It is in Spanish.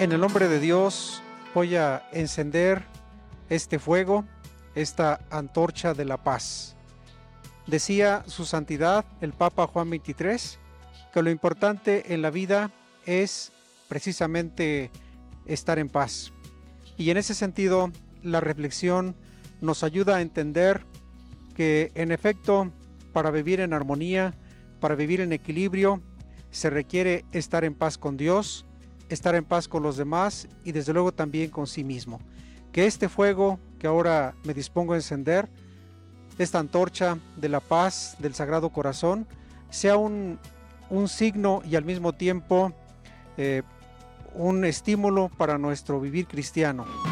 En el nombre de Dios voy a encender este fuego, esta antorcha de la paz. Decía su santidad, el Papa Juan XXIII, que lo importante en la vida es precisamente estar en paz. Y en ese sentido, la reflexión nos ayuda a entender que, en efecto, para vivir en armonía, para vivir en equilibrio, se requiere estar en paz con Dios, estar en paz con los demás y desde luego también con sí mismo. Que este fuego que ahora me dispongo a encender, esta antorcha de la paz del Sagrado Corazón, sea un signo y al mismo tiempo un estímulo para nuestro vivir cristiano.